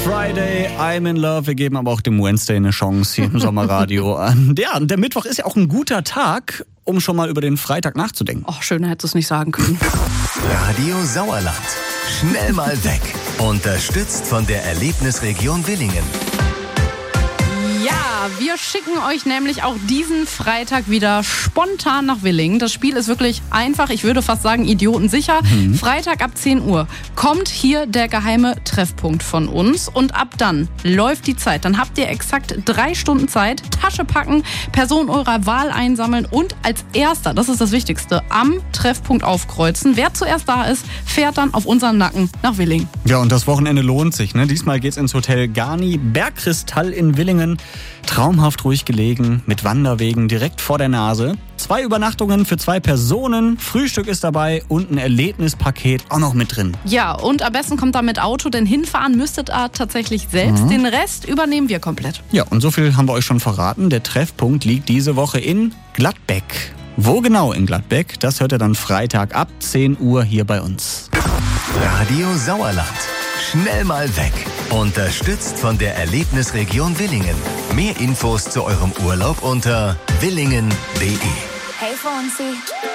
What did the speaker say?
Friday, I'm in love. Wir geben aber auch dem Wednesday eine Chance hier im Sommerradio. Ja, der Mittwoch ist ja auch ein guter Tag, um schon mal über den Freitag nachzudenken. Ach, schöner hättest du es nicht sagen können. Radio Sauerland. Schnell mal weg. Unterstützt von der Erlebnisregion Willingen. Ja, wir schicken euch nämlich auch diesen Freitag wieder spontan nach Willingen. Das Spiel ist wirklich einfach, ich würde fast sagen idiotensicher. Freitag ab 10 Uhr kommt hier der geheime Treffpunkt von uns und ab dann läuft die Zeit. Dann habt ihr exakt 3 Stunden Zeit, Tasche packen, Person eurer Wahl einsammeln und als erster, das ist das Wichtigste, am Treffpunkt aufkreuzen. Wer zuerst da ist, fährt dann auf unseren Nacken nach Willingen. Ja, und das Wochenende lohnt sich, ne? Diesmal geht's ins Hotel Garni Bergkristall in Willingen. Traumhaft ruhig gelegen, mit Wanderwegen direkt vor der Nase. 2 Übernachtungen für 2 Personen, Frühstück ist dabei und ein Erlebnispaket auch noch mit drin. Ja, und am besten kommt da mit Auto, denn hinfahren müsstet ihr tatsächlich selbst. Den Rest übernehmen wir komplett. Ja, und so viel haben wir euch schon verraten. Der Treffpunkt liegt diese Woche in Gladbeck. Wo genau in Gladbeck? Das hört ihr dann Freitag ab 10 Uhr hier bei uns. Radio Sauerland. Schnell mal weg. Unterstützt von der Erlebnisregion Willingen. Mehr Infos zu eurem Urlaub unter willingen.de. Hey Fonsi.